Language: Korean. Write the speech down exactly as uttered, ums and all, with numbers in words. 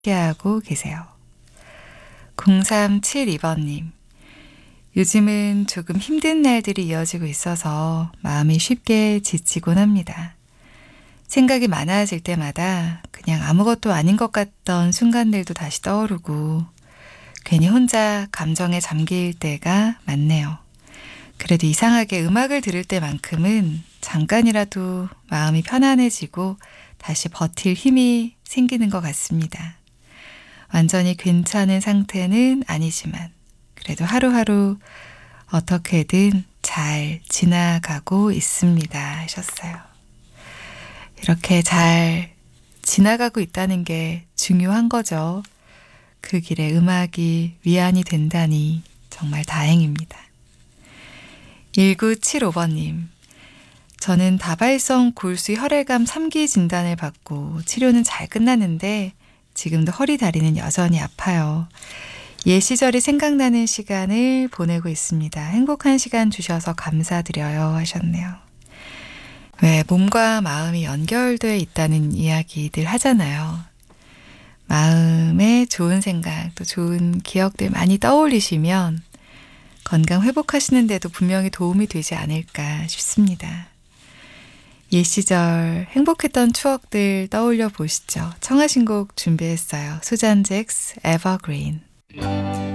함께하고 계세요. 공삼칠이 번님. 요즘은 조금 힘든 날들이 이어지고 있어서 마음이 쉽게 지치곤 합니다. 생각이 많아질 때마다 그냥 아무것도 아닌 것 같던 순간들도 다시 떠오르고 괜히 혼자 감정에 잠길 때가 많네요. 그래도 이상하게 음악을 들을 때만큼은 잠깐이라도 마음이 편안해지고 다시 버틸 힘이 생기는 것 같습니다. 완전히 괜찮은 상태는 아니지만 그래도 하루하루 어떻게든 잘 지나가고 있습니다 하셨어요. 이렇게 잘 지나가고 있다는 게 중요한 거죠. 그 길에 음악이 위안이 된다니 정말 다행입니다. 일구칠오 번님. 저는 다발성 골수 혈액암 삼 기 진단을 받고 치료는 잘 끝났는데 지금도 허리 다리는 여전히 아파요. 옛 시절이 생각나는 시간을 보내고 있습니다. 행복한 시간 주셔서 감사드려요 하셨네요. 왜 몸과 마음이 연결되어 있다는 이야기들 하잖아요. 마음에 좋은 생각, 또 좋은 기억들 많이 떠올리시면 건강 회복하시는 데도 분명히 도움이 되지 않을까 싶습니다. 옛 시절 행복했던 추억들 떠올려 보시죠. 청하신 곡 준비했어요. 수잔 잭스, Evergreen.